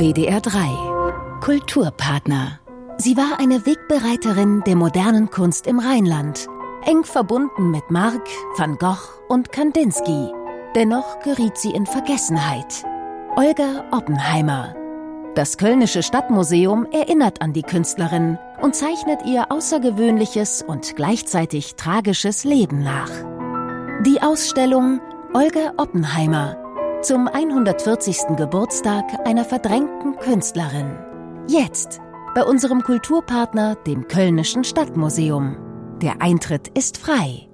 WDR 3 Kulturpartner. Sie war eine Wegbereiterin der modernen Kunst im Rheinland, eng verbunden mit Mark, Van Gogh und Kandinsky. Dennoch geriet sie in Vergessenheit. Olga Oppenheimer. Das Kölnische Stadtmuseum erinnert an die Künstlerin und zeichnet ihr außergewöhnliches und gleichzeitig tragisches Leben nach. Die Ausstellung Olga Oppenheimer zum 140. Geburtstag einer verdrängten Künstlerin. Jetzt bei unserem Kulturpartner, dem Kölnischen Stadtmuseum. Der Eintritt ist frei.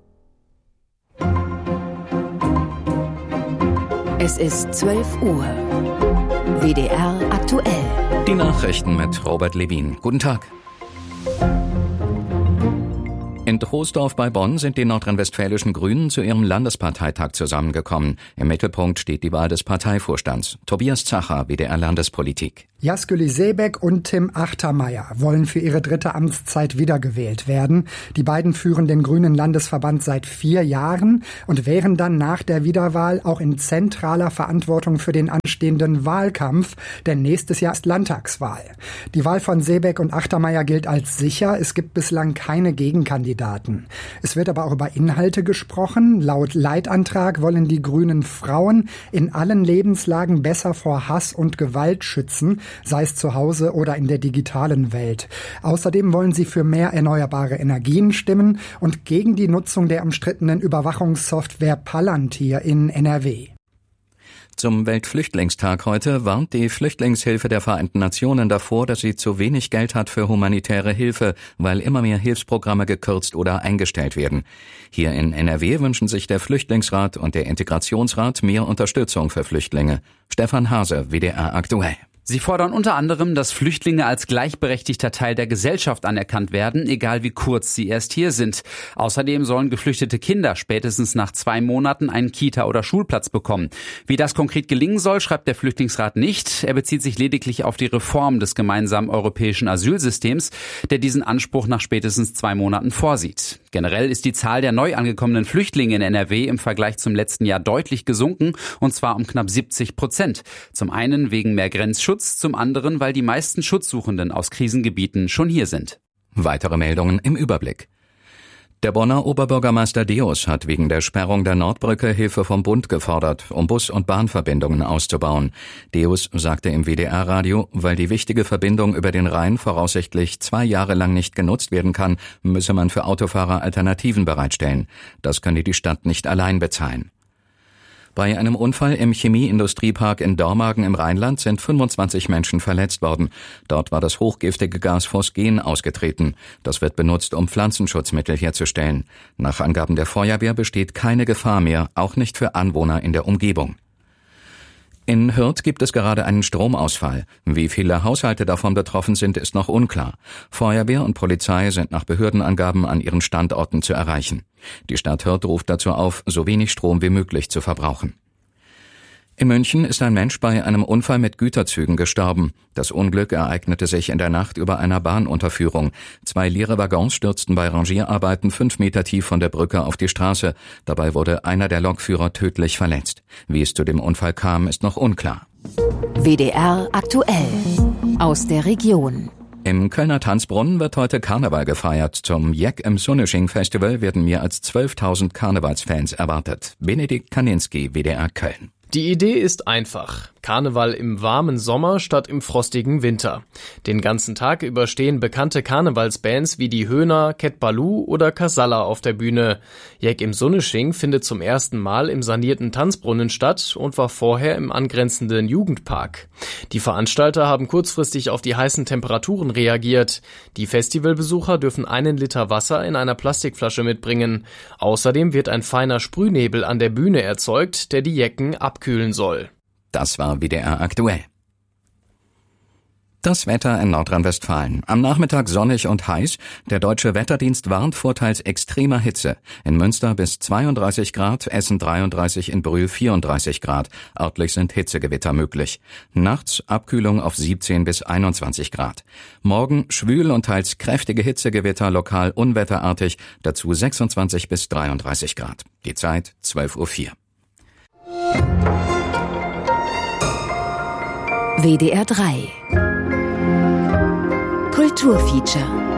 Es ist 12 Uhr. WDR aktuell. Die Nachrichten mit Robert Levin. Guten Tag. In Troisdorf bei Bonn sind die nordrhein-westfälischen Grünen zu ihrem Landesparteitag zusammengekommen. Im Mittelpunkt steht die Wahl des Parteivorstands. Tobias Zacher, WDR Landespolitik. Jaskyl Seebek und Tim Achtermeier wollen für ihre dritte Amtszeit wiedergewählt werden. Die beiden führen den Grünen Landesverband seit 4 Jahren und wären dann nach der Wiederwahl auch in zentraler Verantwortung für den anstehenden Wahlkampf, denn nächstes Jahr ist Landtagswahl. Die Wahl von Seebek und Achtermeier gilt als sicher. Es gibt bislang keine Gegenkandidaten. Es wird aber auch über Inhalte gesprochen. Laut Leitantrag wollen die Grünen Frauen in allen Lebenslagen besser vor Hass und Gewalt schützen, sei es zu Hause oder in der digitalen Welt. Außerdem wollen sie für mehr erneuerbare Energien stimmen und gegen die Nutzung der umstrittenen Überwachungssoftware Palantir in NRW. Zum Weltflüchtlingstag heute warnt die Flüchtlingshilfe der Vereinten Nationen davor, dass sie zu wenig Geld hat für humanitäre Hilfe, weil immer mehr Hilfsprogramme gekürzt oder eingestellt werden. Hier in NRW wünschen sich der Flüchtlingsrat und der Integrationsrat mehr Unterstützung für Flüchtlinge. Stefan Hase, WDR aktuell. Sie fordern unter anderem, dass Flüchtlinge als gleichberechtigter Teil der Gesellschaft anerkannt werden, egal wie kurz sie erst hier sind. Außerdem sollen geflüchtete Kinder spätestens nach 2 Monaten einen Kita- oder Schulplatz bekommen. Wie das konkret gelingen soll, schreibt der Flüchtlingsrat nicht. Er bezieht sich lediglich auf die Reform des gemeinsamen europäischen Asylsystems, der diesen Anspruch nach spätestens 2 Monaten vorsieht. Generell ist die Zahl der neu angekommenen Flüchtlinge in NRW im Vergleich zum letzten Jahr deutlich gesunken, und zwar um knapp 70%. Zum einen wegen mehr Grenzschutz, zum anderen, weil die meisten Schutzsuchenden aus Krisengebieten schon hier sind. Weitere Meldungen im Überblick. Der Bonner Oberbürgermeister Deus hat wegen der Sperrung der Nordbrücke Hilfe vom Bund gefordert, um Bus- und Bahnverbindungen auszubauen. Deus sagte im WDR-Radio, weil die wichtige Verbindung über den Rhein voraussichtlich 2 Jahre lang nicht genutzt werden kann, müsse man für Autofahrer Alternativen bereitstellen. Das könne die Stadt nicht allein bezahlen. Bei einem Unfall im Chemieindustriepark in Dormagen im Rheinland sind 25 Menschen verletzt worden. Dort war das hochgiftige Gas Phosgen ausgetreten. Das wird benutzt, um Pflanzenschutzmittel herzustellen. Nach Angaben der Feuerwehr besteht keine Gefahr mehr, auch nicht für Anwohner in der Umgebung. In Hürth gibt es gerade einen Stromausfall. Wie viele Haushalte davon betroffen sind, ist noch unklar. Feuerwehr und Polizei sind nach Behördenangaben an ihren Standorten zu erreichen. Die Stadt Hürth ruft dazu auf, so wenig Strom wie möglich zu verbrauchen. In München ist ein Mensch bei einem Unfall mit Güterzügen gestorben. Das Unglück ereignete sich in der Nacht über einer Bahnunterführung. 2 leere Waggons stürzten bei Rangierarbeiten 5 Meter tief von der Brücke auf die Straße. Dabei wurde einer der Lokführer tödlich verletzt. Wie es zu dem Unfall kam, ist noch unklar. WDR aktuell. Aus der Region. Im Kölner Tanzbrunnen wird heute Karneval gefeiert. Zum Jeck im Sunnesching Festival werden mehr als 12.000 Karnevalsfans erwartet. Benedikt Kaninski, WDR Köln. Die Idee ist einfach. Karneval im warmen Sommer statt im frostigen Winter. Den ganzen Tag über stehen bekannte Karnevalsbands wie die Höhner, Ket Balou oder Casalla auf der Bühne. Jeck im Sunnesching findet zum ersten Mal im sanierten Tanzbrunnen statt und war vorher im angrenzenden Jugendpark. Die Veranstalter haben kurzfristig auf die heißen Temperaturen reagiert. Die Festivalbesucher dürfen 1 Liter Wasser in einer Plastikflasche mitbringen. Außerdem wird ein feiner Sprühnebel an der Bühne erzeugt, der die Jecken abkühlen soll. Das war WDR aktuell. Das Wetter in Nordrhein-Westfalen. Am Nachmittag sonnig und heiß. Der Deutsche Wetterdienst warnt vor teils extremer Hitze. In Münster bis 32 Grad, Essen 33, in Brühl 34 Grad. Örtlich sind Hitzegewitter möglich. Nachts Abkühlung auf 17 bis 21 Grad. Morgen schwül und teils kräftige Hitzegewitter, lokal unwetterartig, dazu 26 bis 33 Grad. Die Zeit 12:04 Uhr. WDR 3 Kulturfeature